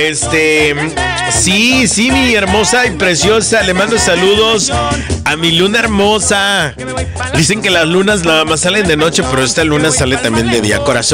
Sí, mi hermosa y preciosa. Le mando saludos a mi luna hermosa. Dicen que las lunas nada más salen de noche, pero esta luna sale también de día, corazón.